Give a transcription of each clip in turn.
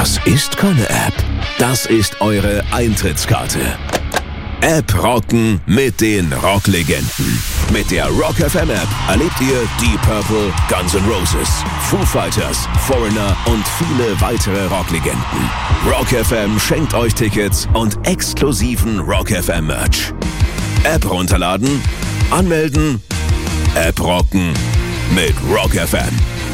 Das ist keine App. Das ist eure Eintrittskarte. App rocken mit den Rocklegenden. Mit der Rock FM App erlebt ihr Deep Purple, Guns N' Roses, Foo Fighters, Foreigner und viele weitere Rocklegenden. Rock FM schenkt euch Tickets und exklusiven Rock FM Merch. App runterladen, anmelden, App rocken mit Rock FM.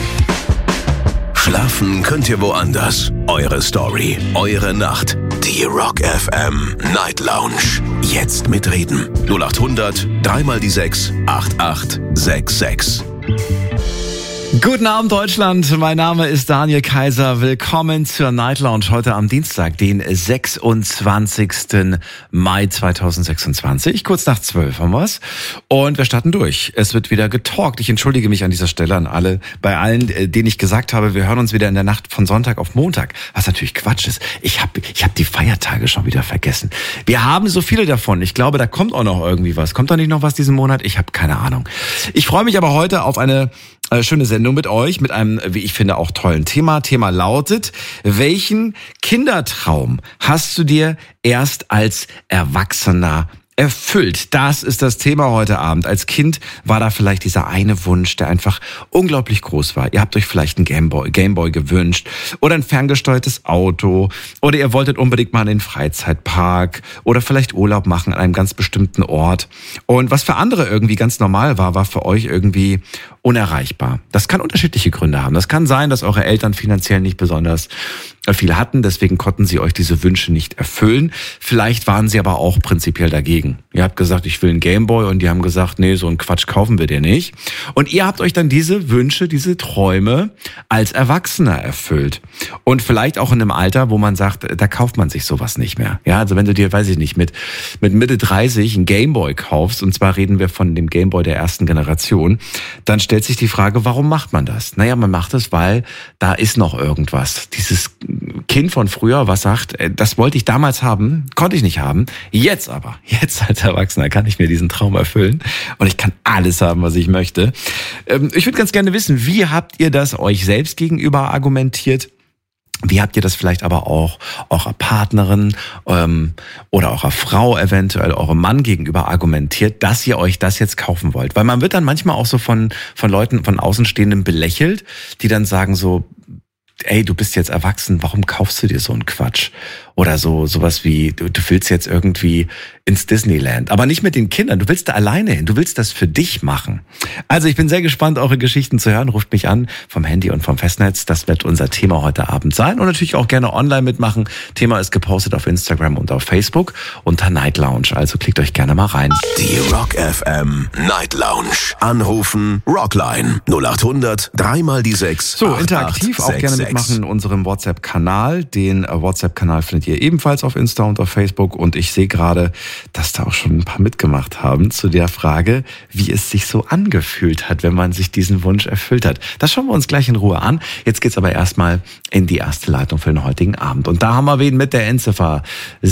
Schlafen könnt ihr woanders. Eure Story, eure Nacht. Die Rock FM Night Lounge. Jetzt mitreden. 0800 3x6 8866. Guten Abend, Deutschland. Mein Name ist Daniel Kaiser. Willkommen zur Night Lounge heute am Dienstag, den 26. Mai 2026. Kurz nach 12 haben wir's. Und wir starten durch. Es wird wieder getalkt. Ich entschuldige mich an dieser Stelle bei allen, denen ich gesagt habe, wir hören uns wieder in der Nacht von Sonntag auf Montag. Was natürlich Quatsch ist. Ich hab die Feiertage schon wieder vergessen. Wir haben so viele davon. Ich glaube, da kommt auch noch irgendwie was. Kommt da nicht noch was diesen Monat? Ich habe keine Ahnung. Ich freue mich aber heute auf eine schöne Sendung mit euch, mit einem, wie ich finde, auch tollen Thema. Thema lautet: Welchen Kindertraum hast du dir erst als Erwachsener erfüllt? Das ist das Thema heute Abend. Als Kind war da vielleicht dieser eine Wunsch, der einfach unglaublich groß war. Ihr habt euch vielleicht einen Gameboy gewünscht oder ein ferngesteuertes Auto oder ihr wolltet unbedingt mal in den Freizeitpark oder vielleicht Urlaub machen an einem ganz bestimmten Ort. Und was für andere irgendwie ganz normal war, war für euch irgendwie unerreichbar. Das kann unterschiedliche Gründe haben. Das kann sein, dass eure Eltern finanziell nicht besonders viel hatten, deswegen konnten sie euch diese Wünsche nicht erfüllen. Vielleicht waren sie aber auch prinzipiell dagegen. Ihr habt gesagt, ich will einen Gameboy, und die haben gesagt, nee, so einen Quatsch kaufen wir dir nicht. Und ihr habt euch dann diese Wünsche, diese Träume als Erwachsener erfüllt. Und vielleicht auch in einem Alter, wo man sagt, da kauft man sich sowas nicht mehr. Ja, also wenn du dir, weiß ich nicht, mit Mitte 30 einen Gameboy kaufst, und zwar reden wir von dem Gameboy der ersten Generation, dann stellt sich die Frage, warum macht man das? Naja, man macht es, weil da ist noch irgendwas. Dieses Kind von früher, was sagt, das wollte ich damals haben, konnte ich nicht haben. Jetzt als Erwachsener kann ich mir diesen Traum erfüllen und ich kann alles haben, was ich möchte. Ich würde ganz gerne wissen, wie habt ihr das euch selbst gegenüber argumentiert? Wie habt ihr das vielleicht aber auch eurer Partnerin oder eurer Frau, eventuell eurem Mann gegenüber argumentiert, dass ihr euch das jetzt kaufen wollt? Weil man wird dann manchmal auch so von Leuten, von Außenstehenden belächelt, die dann sagen so, ey, du bist jetzt erwachsen, warum kaufst du dir so einen Quatsch? Oder sowas wie, du willst jetzt irgendwie ins Disneyland. Aber nicht mit den Kindern, du willst da alleine hin, du willst das für dich machen. Also ich bin sehr gespannt, eure Geschichten zu hören. Ruft mich an vom Handy und vom Festnetz. Das wird unser Thema heute Abend sein. Und natürlich auch gerne online mitmachen. Thema ist gepostet auf Instagram und auf Facebook unter Night Lounge. Also klickt euch gerne mal rein. Die Rock FM Night Lounge. Anrufen, Rockline 0800 3x6. So, interaktiv auch gerne mitmachen in unserem WhatsApp-Kanal. Den WhatsApp-Kanal findet ihr ebenfalls auf Insta und auf Facebook. Und ich sehe gerade, dass da auch schon ein paar mitgemacht haben zu der Frage, wie es sich so angefühlt hat, wenn man sich diesen Wunsch erfüllt hat. Das schauen wir uns gleich in Ruhe an. Jetzt geht's aber erstmal in die erste Leitung für den heutigen Abend. Und da haben wir wen mit der Endziffer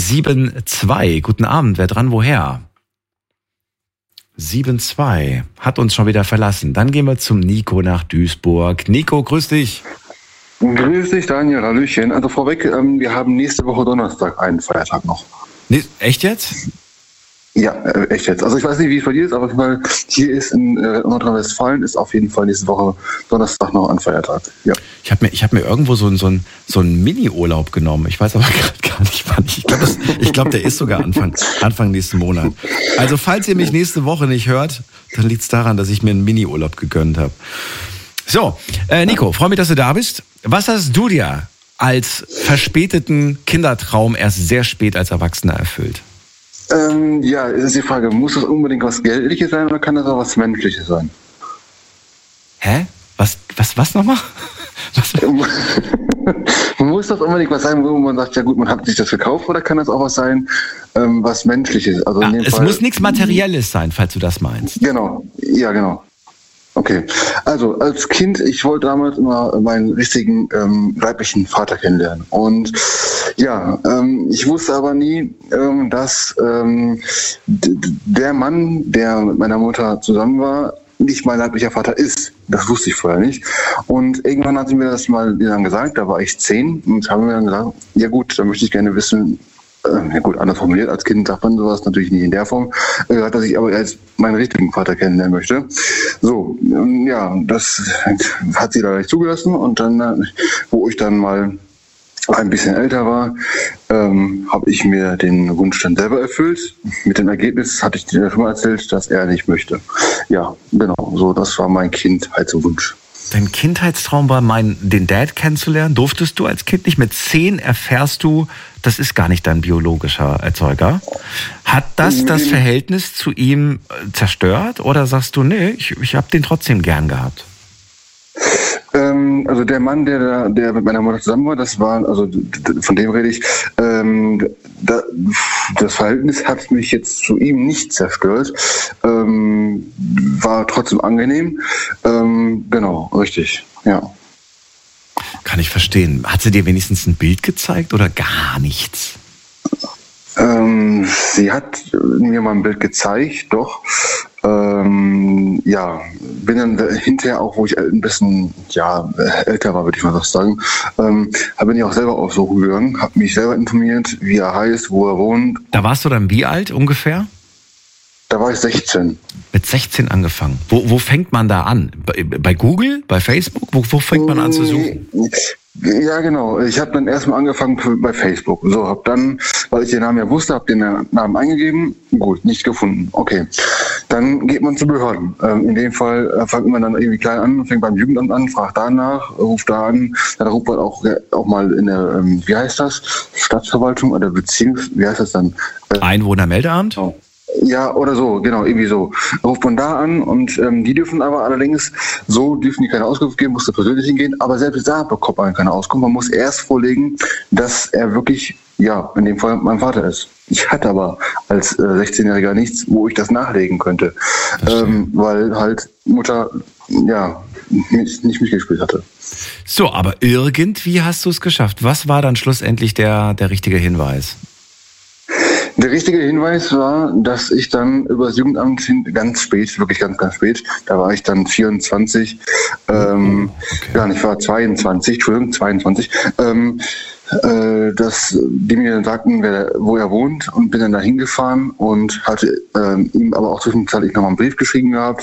72. Guten Abend, wer dran, woher? 72 hat uns schon wieder verlassen. Dann gehen wir zum Nico nach Duisburg. Nico, grüß dich. Grüß dich, Daniel, hallöchen. Also vorweg, wir haben nächste Woche Donnerstag einen Feiertag noch. Nee, echt jetzt? Ja, echt jetzt. Also ich weiß nicht, wie es bei dir ist, aber hier ist in Nordrhein-Westfalen ist auf jeden Fall nächste Woche Donnerstag noch ein Feiertag. Ja. Ich hab mir irgendwo so einen Mini-Urlaub genommen. Ich weiß aber gerade gar nicht, wann. Ich glaube, der ist sogar Anfang nächsten Monat. Also falls ihr mich nächste Woche nicht hört, dann liegt es daran, dass ich mir einen Mini-Urlaub gegönnt habe. So, Nico, freue mich, dass du da bist. Was hast du dir als verspäteten Kindertraum erst sehr spät als Erwachsener erfüllt? Ja, ist die Frage, muss das unbedingt was Geldliches sein oder kann das auch was Menschliches sein? Hä? Was nochmal? Muss das unbedingt was sein, wo man sagt, ja gut, man hat sich das gekauft, oder kann das auch was sein, was Menschliches? Also in dem es Fall, muss nichts Materielles sein, falls du das meinst. Genau, ja genau. Okay, also als Kind, ich wollte damals immer meinen richtigen leiblichen Vater kennenlernen. Und ja, ich wusste aber nie, dass der Mann, der mit meiner Mutter zusammen war, nicht mein leiblicher Vater ist. Das wusste ich vorher nicht. Und irgendwann hat sie mir das mal dann gesagt, da war ich 10 und haben mir dann gesagt, ja gut, dann möchte ich gerne wissen, ja gut, anders formuliert, als Kind sagt man sowas natürlich nicht in der Form, dass ich aber als meinen richtigen Vater kennenlernen möchte. So, ja, das hat sie da gleich zugelassen und dann, wo ich dann mal ein bisschen älter war, habe ich mir den Wunsch dann selber erfüllt. Mit dem Ergebnis hatte ich dir schon mal erzählt, dass er nicht möchte. Ja, genau, so, das war mein Kindheitswunsch. Dein Kindheitstraum war, den Dad kennenzulernen. Durftest du als Kind nicht? Mit 10 erfährst du, das ist gar nicht dein biologischer Erzeuger. Hat das Verhältnis zu ihm zerstört? Oder sagst du, nee, ich habe den trotzdem gern gehabt? Also der Mann, der mit meiner Mutter zusammen war, das war, also von dem rede ich, das Verhältnis hat mich jetzt zu ihm nicht zerstört, war trotzdem angenehm, genau, richtig, ja. Kann ich verstehen. Hat sie dir wenigstens ein Bild gezeigt oder gar nichts? Sie hat mir mal ein Bild gezeigt, doch. Ja, bin dann hinterher auch, wo ich ein bisschen älter war, würde ich mal so sagen, bin ich auch selber auf Suche gegangen, habe mich selber informiert, wie er heißt, wo er wohnt. Da warst du dann wie alt ungefähr? Da war ich 16. Mit 16 angefangen. Wo fängt man da an? Bei Google? Bei Facebook? Wo fängt man an zu suchen? Ja, genau. Ich habe dann erstmal angefangen bei Facebook. So, habe dann, weil ich den Namen ja wusste, habe den Namen eingegeben. Gut, nicht gefunden. Okay. Dann geht man zu Behörden. In dem Fall fängt man dann irgendwie klein an, fängt beim Jugendamt an, fragt danach, ruft da an. Dann ruft man auch mal in der, wie heißt das? Stadtverwaltung oder wie heißt das dann? Einwohnermeldeamt? Oh. Ja, oder so, genau, irgendwie so. Ruft man da an und die dürfen aber allerdings, so dürfen die keine Auskunft geben, musste persönlich hingehen, aber selbst da bekommt man keine Auskunft. Man muss erst vorlegen, dass er wirklich, ja, in dem Fall mein Vater ist. Ich hatte aber als 16-Jähriger nichts, wo ich das nachlegen könnte, weil halt Mutter, ja, nicht mitgespielt hatte. So, aber irgendwie hast du es geschafft. Was war dann schlussendlich der richtige Hinweis? Der richtige Hinweis war, dass ich dann über das Jugendamt ganz spät, wirklich ganz, ganz spät, da war ich dann 24, okay. Ich war 22, dass die mir dann sagten, wo er wohnt und bin dann da hingefahren und hatte ihm aber auch zwischenzeitlich nochmal einen Brief geschrieben gehabt,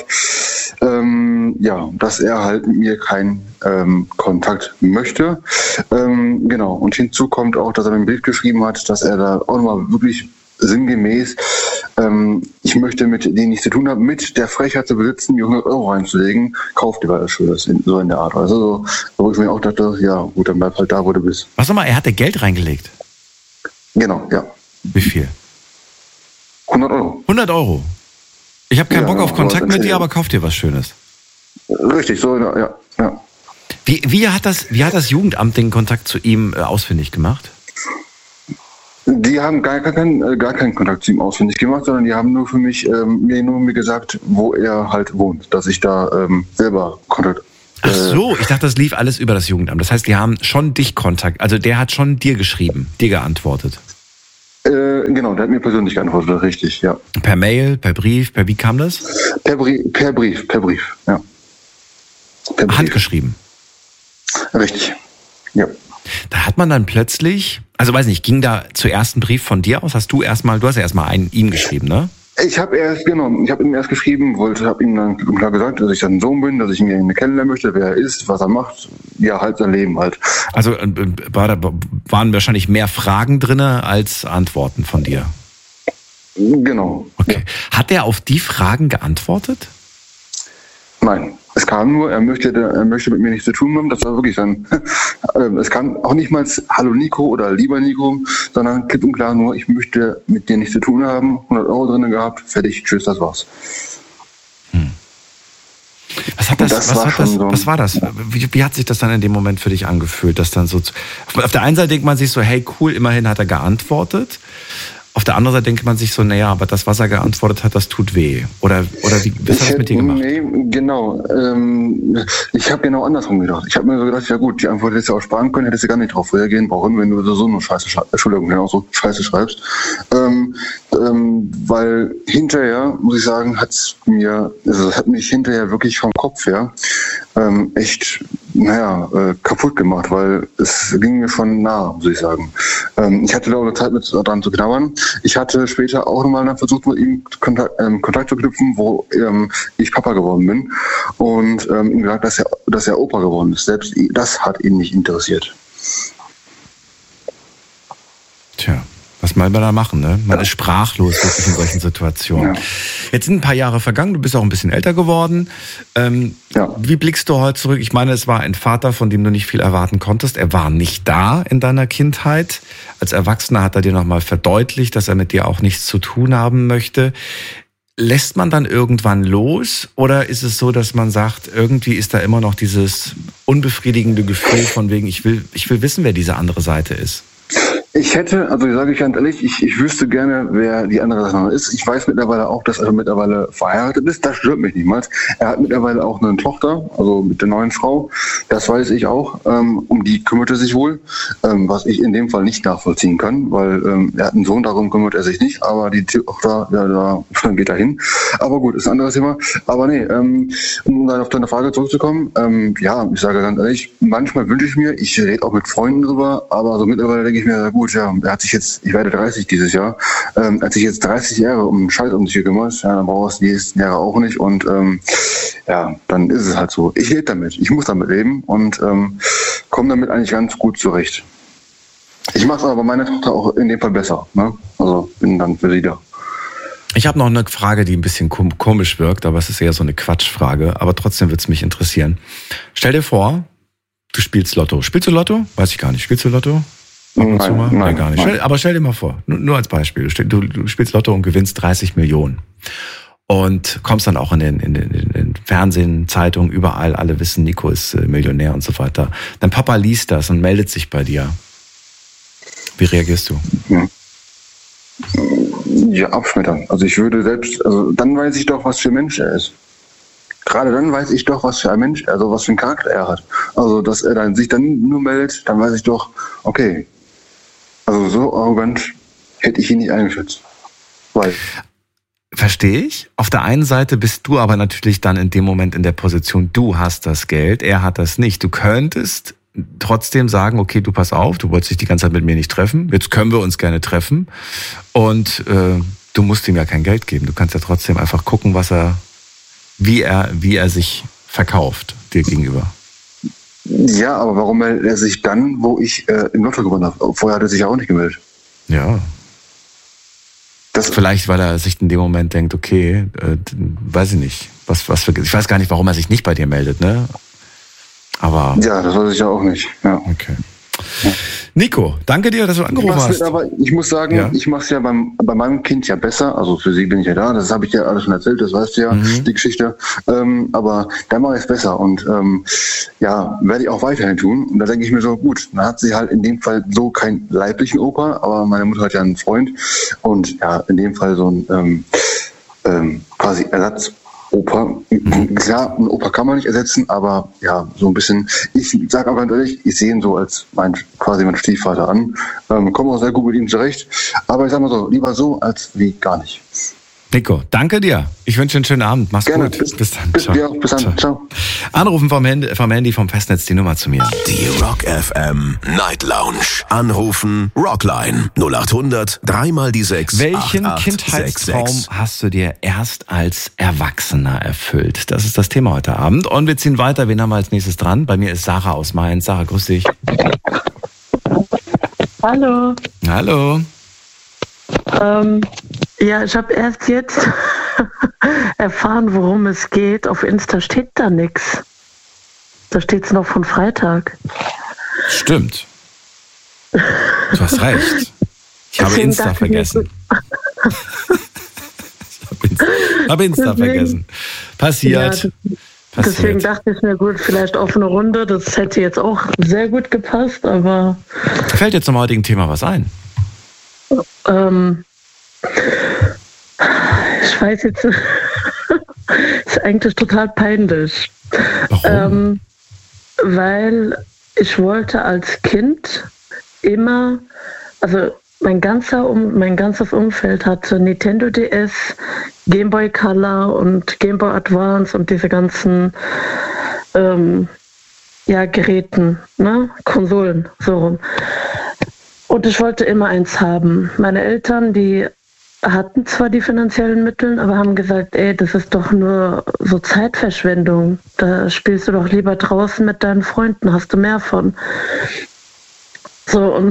dass er halt mit mir keinen Kontakt möchte. Genau, und hinzu kommt auch, dass er mir einen Brief geschrieben hat, dass er da auch nochmal wirklich sinngemäß, ich möchte mit denen nichts zu tun haben, mit der Frechheit zu besitzen, mir 100 € reinzulegen, kauf dir was Schönes, so in der Art. Also so, wo ich mir auch dachte, ja gut, dann bleib halt da, wo du bist. Was nochmal, er hatte Geld reingelegt? Genau, ja. Wie viel? 100 €. 100 €? Ich habe keinen Bock auf Kontakt mit dir, aber kauf dir was Schönes. Richtig, so, ja. Wie hat das Jugendamt den Kontakt zu ihm ausfindig gemacht? Die haben gar keinen Kontakt zu ihm ausfindig gemacht, sondern die haben nur für mich mir gesagt, wo er halt wohnt, dass ich da selber Kontakt. Ach so, ich dachte, das lief alles über das Jugendamt. Das heißt, die haben schon dich Kontakt, also der hat schon dir geschrieben, dir geantwortet. Genau, der hat mir persönlich geantwortet, richtig, ja. Per Mail, per Brief, wie kam das? Per Brief, ja. Per Brief. Handgeschrieben? Richtig, ja. Da hat man dann plötzlich, also weiß nicht, ging da zuerst ein Brief von dir aus? Du hast ja erstmal einen ihm geschrieben, ne? Ich habe ihm erst geschrieben, habe ihm dann klar gesagt, dass ich sein Sohn bin, dass ich ihn kennenlernen möchte, wer er ist, was er macht, ja, halt sein Leben halt. Also waren wahrscheinlich mehr Fragen drin als Antworten von dir? Genau. Okay. Ja. Hat er auf die Fragen geantwortet? Nein. Es kam nur, er möchte mit mir nichts zu tun haben. Das war wirklich sein. Es kam auch nicht mal Hallo Nico oder lieber Nico, sondern klipp und klar nur, ich möchte mit dir nichts zu tun haben. 100 € drin gehabt, fertig, tschüss, das war's. Was war das? Wie hat sich das dann in dem Moment für dich angefühlt? Dass dann so auf der einen Seite denkt man sich so, hey cool, immerhin hat er geantwortet. auf der anderen Seite denkt man sich so, naja, aber das, was er geantwortet hat, das tut weh. Oder wie hast du das mit dir gemacht? Nee, genau. Ich habe genau andersrum gedacht. Ich habe mir so gedacht, ja gut, die Antwort hättest du auch sparen können, hättest du gar nicht drauf reagieren brauchen, wenn du so nur Scheiße schreibst. Weil hinterher, muss ich sagen, hat mich hinterher wirklich vom Kopf her echt, kaputt gemacht, weil es ging mir schon nah, muss ich sagen. Ich hatte da auch eine Zeit mit dran zu knabbern. Ich hatte später auch nochmal versucht, mit ihm Kontakt zu knüpfen, wo ich Papa geworden bin und ihm gesagt, dass er Opa geworden ist. Selbst das hat ihn nicht interessiert. Tja. Was will man da machen, ne? Man ist sprachlos wirklich in solchen Situationen. Ja. Jetzt sind ein paar Jahre vergangen, du bist auch ein bisschen älter geworden. Wie blickst du heute zurück? Ich meine, es war ein Vater, von dem du nicht viel erwarten konntest. Er war nicht da in deiner Kindheit. Als Erwachsener hat er dir nochmal verdeutlicht, dass er mit dir auch nichts zu tun haben möchte. Lässt man dann irgendwann los? Oder ist es so, dass man sagt, irgendwie ist da immer noch dieses unbefriedigende Gefühl von wegen, ich will wissen, wer diese andere Seite ist? Ich hätte, also sage ich ganz ehrlich, ich wüsste gerne, wer die andere Sache ist. Ich weiß mittlerweile auch, dass er mittlerweile verheiratet ist. Das stört mich niemals. Er hat mittlerweile auch eine Tochter, also mit der neuen Frau. Das weiß ich auch. Um die kümmert er sich wohl, was ich in dem Fall nicht nachvollziehen kann, weil er hat einen Sohn, darum kümmert er sich nicht. Aber die Tochter, da geht er hin. Aber gut, ist ein anderes Thema. Aber nee, um dann auf deine Frage zurückzukommen, ich sage ganz ehrlich, manchmal wünsche ich mir, ich rede auch mit Freunden drüber, aber so mittlerweile denke ich mir, na gut, ja, er hat sich jetzt, ich werde 30 dieses Jahr, hat sich jetzt 30 Jahre um Scheiß um sich gekümmert, dann brauchst du die nächsten Jahre auch nicht und dann ist es halt so. Ich lebe damit, ich muss damit leben und komme damit eigentlich ganz gut zurecht. Ich mache es aber bei meiner Tochter auch in dem Fall besser, ne? Also bin dann für sie da. Ich habe noch eine Frage, die ein bisschen komisch wirkt, aber es ist eher so eine Quatschfrage, aber trotzdem würde es mich interessieren. Stell dir vor, du spielst Lotto. Spielst du Lotto? Weiß ich gar nicht. Spielst du Lotto? Nein, gar nicht. Aber stell dir mal vor, nur als Beispiel, du spielst Lotto und gewinnst 30 Millionen und kommst dann auch in den Fernsehen, Zeitungen, überall, alle wissen, Nico ist Millionär und so weiter. Dein Papa liest das und meldet sich bei dir. Wie reagierst du? Ja, abschmettern. Also ich würde selbst, dann weiß ich doch, was für ein Mensch er ist. Gerade dann weiß ich doch, was für ein Mensch, also was für einen Charakter er hat. Also, dass er dann sich dann nur meldet, dann weiß ich doch, okay, also so arrogant hätte ich ihn nicht eingeschätzt. Verstehe ich. Auf der einen Seite bist du aber natürlich dann in dem Moment in der Position, du hast das Geld, er hat das nicht. Du könntest trotzdem sagen, okay, du pass auf, du wolltest dich die ganze Zeit mit mir nicht treffen, jetzt können wir uns gerne treffen und du musst ihm ja kein Geld geben. Du kannst ja trotzdem einfach gucken, wie er sich verkauft dir gegenüber. Ja, aber warum meldet er sich dann, wo ich im Lotto gewonnen habe? Vorher hat er sich ja auch nicht gemeldet. Ja. Vielleicht, weil er sich in dem Moment denkt, okay, weiß ich nicht, ich weiß gar nicht, warum er sich nicht bei dir meldet, ne? Aber. Ja, das weiß ich ja auch nicht. Ja. Okay. Ja. Nico, danke dir, dass du angerufen hast. Aber ich muss sagen, ich mache es ja bei meinem Kind ja besser. Also für sie bin ich ja da. Das habe ich ja alles schon erzählt. Das weißt du ja, die Geschichte. Aber da mache ich es besser. Und werde ich auch weiterhin tun. Und da denke ich mir so, gut, dann hat sie halt in dem Fall so keinen leiblichen Opa, aber meine Mutter hat ja einen Freund. Und ja, in dem Fall so ein quasi Ersatz. Opa, klar, einen Opa kann man nicht ersetzen, aber ja, so ein bisschen, ich sage auch ganz ehrlich, ich sehe ihn so als mein Stiefvater an, komme auch sehr gut mit ihm zurecht, aber ich sage mal so, lieber so als wie gar nicht. Nico, danke dir. Ich wünsche einen schönen Abend. Mach's Gerne. Gut. Bis dann. Bis dann. Ciao. Anrufen vom Handy vom Festnetz die Nummer zu mir. Die Rock FM Night Lounge. Anrufen Rockline 0800 3 die 6. Welchen Kindheitstraum hast du dir erst als Erwachsener erfüllt? Das ist das Thema heute Abend. Und wir ziehen weiter. Wen haben wir als nächstes dran? Bei mir ist Sarah aus Mainz. Sarah, grüß dich. Hallo. Hallo. Ja, ich habe erst jetzt erfahren, worum es geht. Auf Insta steht da nichts. Da steht es noch von Freitag. Stimmt. Du hast recht. Ich habe Insta vergessen. Ich habe Insta vergessen. Passiert. Ja, deswegen dachte ich mir, gut, vielleicht offene Runde. Das hätte jetzt auch sehr gut gepasst, aber... Fällt dir zum heutigen Thema was ein? Ich weiß jetzt, ist eigentlich total peinlich. Warum? Weil ich wollte als Kind immer, also mein ganzes Umfeld hatte Nintendo DS, Game Boy Color und Game Boy Advance und diese ganzen Geräten, ne? Konsolen, so rum. Und ich wollte immer eins haben. Meine Eltern, die hatten zwar die finanziellen Mittel, aber haben gesagt, das ist doch nur so Zeitverschwendung. Da spielst du doch lieber draußen mit deinen Freunden, hast du mehr von. So, und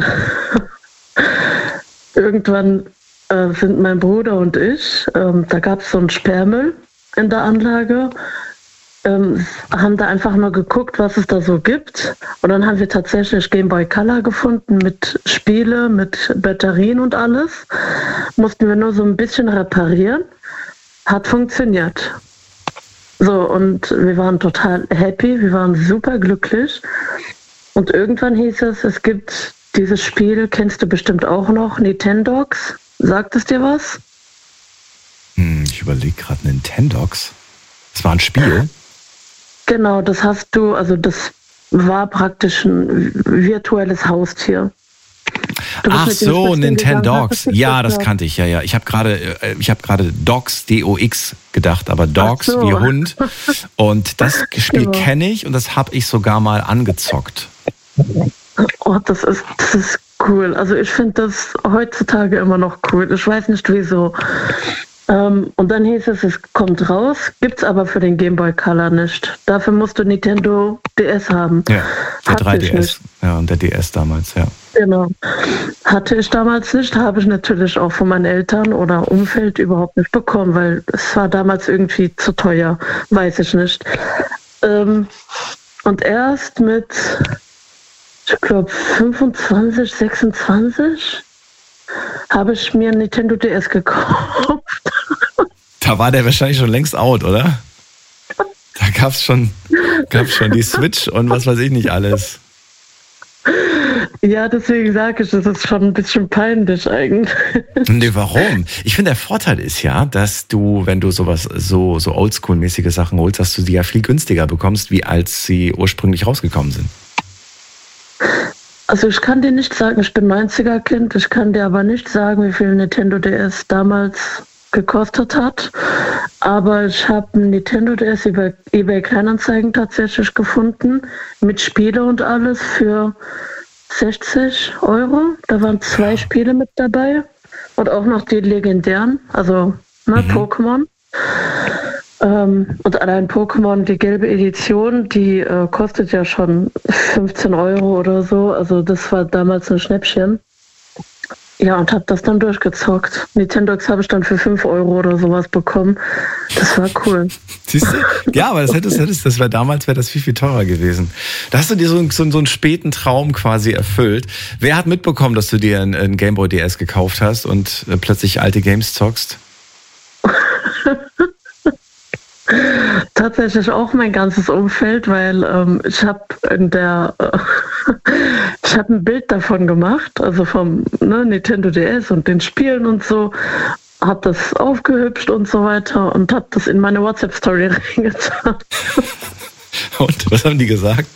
irgendwann sind mein Bruder und ich, da gab es so einen Sperrmüll in der Anlage, haben da einfach nur geguckt, was es da so gibt. Und dann haben wir tatsächlich Game Boy Color gefunden mit Spiele, mit Batterien und alles. Mussten wir nur so ein bisschen reparieren. Hat funktioniert. So, und wir waren total happy, wir waren super glücklich. Und irgendwann hieß es gibt dieses Spiel, kennst du bestimmt auch noch, Nintendogs. Sagt es dir was? Ich überlege gerade, Nintendogs. Das war ein Spiel? Genau, das das war praktisch ein virtuelles Haustier. Ach so, Nintendogs. Ja, das kannte ich, ja. Ich habe gerade Dogs, D-O-X gedacht, aber Dogs wie Hund. Und das Spiel kenne ich und das habe ich sogar mal angezockt. Oh, das ist cool. Also ich finde das heutzutage immer noch cool. Ich weiß nicht wieso. Und dann hieß es kommt raus, gibt's aber für den Game Boy Color nicht. Dafür musst du Nintendo DS haben. Ja, der 3DS. Ja, und der DS damals, ja. Genau. Hatte ich damals nicht, habe ich natürlich auch von meinen Eltern oder Umfeld überhaupt nicht bekommen, weil es war damals irgendwie zu teuer, weiß ich nicht. Und erst mit, ich glaube, 25, 26 habe ich mir einen Nintendo DS gekauft. Da war der wahrscheinlich schon längst out, oder? Da gab's schon die Switch und was weiß ich nicht alles. Ja, deswegen sage ich, das ist schon ein bisschen peinlich eigentlich. Nee, warum? Ich finde, der Vorteil ist ja, dass du, wenn du sowas, so Oldschool-mäßige Sachen holst, dass du die ja viel günstiger bekommst, wie als sie ursprünglich rausgekommen sind. Also ich kann dir nicht sagen, ich bin 90er-Kind, ich kann dir aber nicht sagen, wie viel Nintendo DS damals gekostet hat. Aber ich habe einen Nintendo DS über eBay Kleinanzeigen tatsächlich gefunden, mit Spiele und alles für 60 €. Da waren 2 Spiele mit dabei und auch noch die legendären, also Pokémon. Und allein Pokémon, die gelbe Edition, die kostet ja schon 15 € oder so. Also das war damals ein Schnäppchen. Ja, und habe das dann durchgezockt. Nintendogs habe ich dann für 5 € oder sowas bekommen. Das war cool. Siehst du? Ja, aber das wäre damals das viel, viel teurer gewesen. Da hast du dir so einen späten Traum quasi erfüllt. Wer hat mitbekommen, dass du dir einen Game Boy DS gekauft hast und plötzlich alte Games zockst? Tatsächlich auch mein ganzes Umfeld, weil ich habe ein Bild davon gemacht, also vom Nintendo DS und den Spielen und so, habe das aufgehübscht und so weiter und habe das in meine WhatsApp-Story reingetan. Und was haben die gesagt?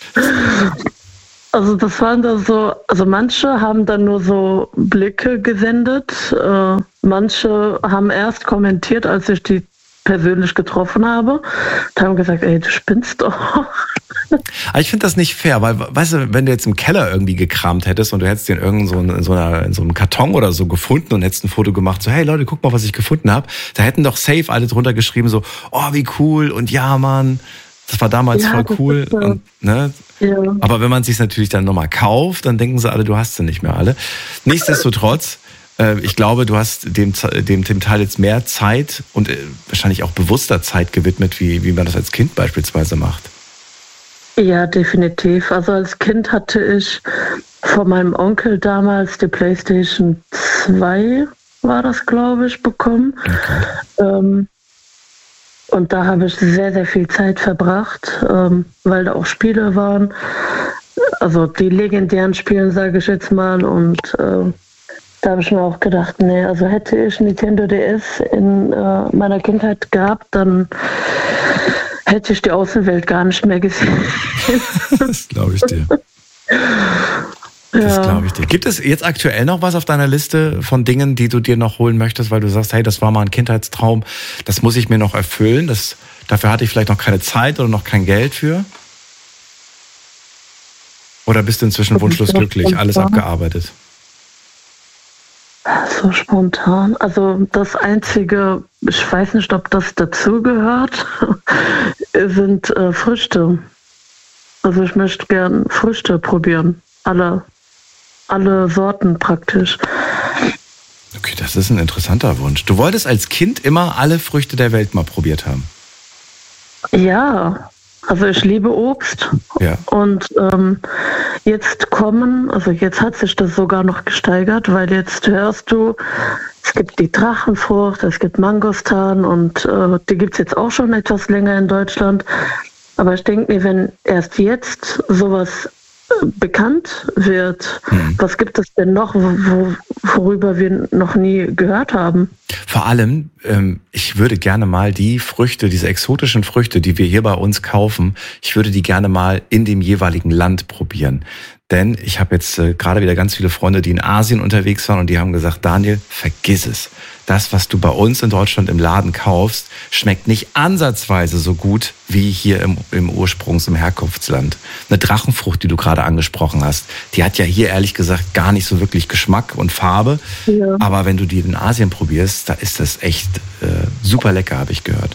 Also das waren da so, also manche haben dann nur so Blicke gesendet, manche haben erst kommentiert, als ich die persönlich getroffen habe und haben gesagt, ey, du spinnst doch. Aber ich finde das nicht fair, weil, weißt du, wenn du jetzt im Keller irgendwie gekramt hättest und du hättest den in so einem Karton oder so gefunden und hättest ein Foto gemacht, so, hey Leute, guck mal, was ich gefunden habe, da hätten doch safe alle drunter geschrieben, so, oh, wie cool und ja, Mann, das war damals voll cool. Und, ne? Ja. Aber wenn man es sich natürlich dann nochmal kauft, dann denken sie alle, du hast sie nicht mehr alle. Nichtsdestotrotz, ich glaube, du hast dem Teil jetzt mehr Zeit und wahrscheinlich auch bewusster Zeit gewidmet, wie man das als Kind beispielsweise macht. Ja, definitiv. Also als Kind hatte ich von meinem Onkel damals die PlayStation 2, war das, glaube ich, bekommen. Okay. Und da habe ich sehr, sehr viel Zeit verbracht, weil da auch Spiele waren. Also die legendären Spiele, sage ich jetzt mal. Und Da habe ich mir auch gedacht, nee, also hätte ich Nintendo DS in meiner Kindheit gehabt, dann hätte ich die Außenwelt gar nicht mehr gesehen. Das glaube ich dir. Das glaube ich dir. Gibt es jetzt aktuell noch was auf deiner Liste von Dingen, die du dir noch holen möchtest, weil du sagst, hey, das war mal ein Kindheitstraum, das muss ich mir noch erfüllen, dafür hatte ich vielleicht noch keine Zeit oder noch kein Geld für? Oder bist du inzwischen wunschlos glücklich, alles abgearbeitet? So spontan. Also das Einzige, ich weiß nicht, ob das dazugehört, sind Früchte. Also ich möchte gern Früchte probieren. Alle Sorten praktisch. Okay, das ist ein interessanter Wunsch. Du wolltest als Kind immer alle Früchte der Welt mal probiert haben. Ja, also ich liebe Obst. Ja. Und jetzt hat sich das sogar noch gesteigert, weil jetzt hörst du, es gibt die Drachenfrucht, es gibt Mangostan und die gibt es jetzt auch schon etwas länger in Deutschland. Aber ich denke mir, wenn erst jetzt sowas bekannt wird, was gibt es denn noch, worüber wir noch nie gehört haben? Vor allem, ich würde gerne mal die Früchte, diese exotischen Früchte, die wir hier bei uns kaufen, ich würde die gerne mal in dem jeweiligen Land probieren. Denn ich habe jetzt gerade wieder ganz viele Freunde, die in Asien unterwegs waren und die haben gesagt, Daniel, vergiss es. Das, was du bei uns in Deutschland im Laden kaufst, schmeckt nicht ansatzweise so gut wie hier im im Herkunftsland. Eine Drachenfrucht, die du gerade angesprochen hast, die hat ja hier ehrlich gesagt gar nicht so wirklich Geschmack und Farbe. Ja. Aber wenn du die in Asien probierst, da ist das echt super lecker, habe ich gehört.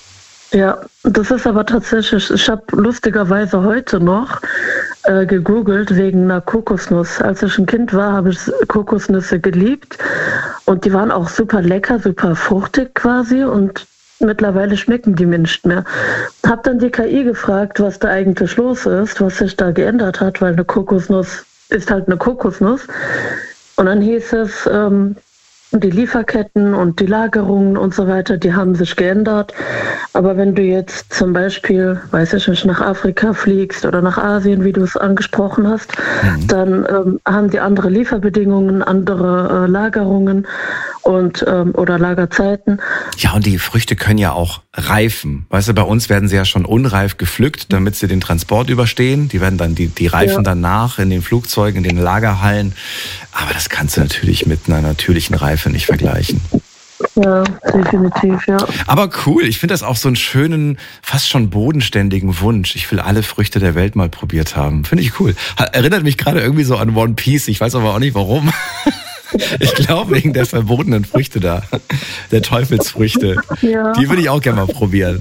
Ja, das ist aber tatsächlich, ich habe lustigerweise heute noch gegoogelt wegen einer Kokosnuss. Als ich ein Kind war, habe ich Kokosnüsse geliebt und die waren auch super lecker, super fruchtig quasi und mittlerweile schmecken die mir nicht mehr. Hab dann die KI gefragt, was da eigentlich los ist, was sich da geändert hat, weil eine Kokosnuss ist halt eine Kokosnuss. Und dann hieß es, die Lieferketten und die Lagerungen und so weiter, die haben sich geändert. Aber wenn du jetzt zum Beispiel, weiß ich nicht, nach Afrika fliegst oder nach Asien, wie du es angesprochen hast, dann haben die andere Lieferbedingungen, andere Lagerungen und oder Lagerzeiten. Ja, und die Früchte können ja auch reifen. Weißt du, bei uns werden sie ja schon unreif gepflückt, damit sie den Transport überstehen. Die werden dann, die reifen dann nach in den Flugzeugen, in den Lagerhallen. Aber das kannst du natürlich mit einer natürlichen Reife nicht vergleichen. Ja, definitiv, ja. Aber cool, ich finde das auch so einen schönen, fast schon bodenständigen Wunsch. Ich will alle Früchte der Welt mal probiert haben. Finde ich cool. Erinnert mich gerade irgendwie so an One Piece. Ich weiß aber auch nicht warum. Ich glaube wegen der verbotenen Früchte da. Der Teufelsfrüchte. Ja. Die würde ich auch gerne mal probieren.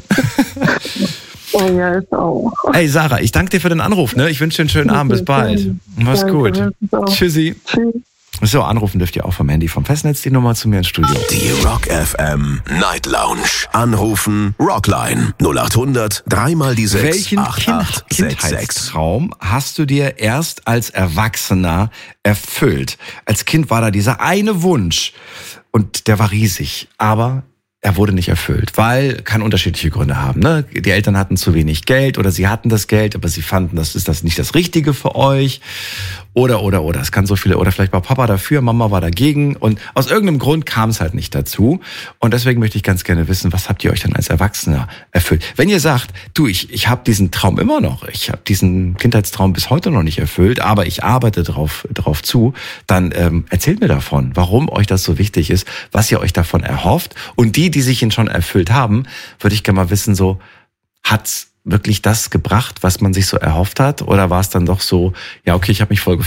Oh ja, ist auch. Hey Sarah, ich danke dir für den Anruf. Ne? Ich wünsche dir einen schönen Abend. Bis bald. Mach's gut. Tschüssi. Tschüss. So, anrufen dürft ihr auch vom Handy vom Festnetz die Nummer zu mir ins Studio. Die Rock FM Night Lounge. Anrufen Rockline 0800 3 die 6 Welchen Kindheitstraum hast du dir erst als Erwachsener erfüllt? Als Kind war da dieser eine Wunsch und der war riesig, aber er wurde nicht erfüllt, weil kann unterschiedliche Gründe haben. Ne? Die Eltern hatten zu wenig Geld oder sie hatten das Geld, aber sie fanden, das ist das nicht das Richtige für euch. Oder. Es kann so viele, oder vielleicht war Papa dafür, Mama war dagegen und aus irgendeinem Grund kam es halt nicht dazu. Und deswegen möchte ich ganz gerne wissen, was habt ihr euch dann als Erwachsener erfüllt? Wenn ihr sagt, du, ich habe diesen Traum immer noch, ich habe diesen Kindheitstraum bis heute noch nicht erfüllt, aber ich arbeite drauf zu, dann erzählt mir davon, warum euch das so wichtig ist, was ihr euch davon erhofft. Und die sich ihn schon erfüllt haben, würde ich gerne mal wissen, so, hat's wirklich das gebracht, was man sich so erhofft hat? Oder war es dann doch so, ja okay, ich habe mich voll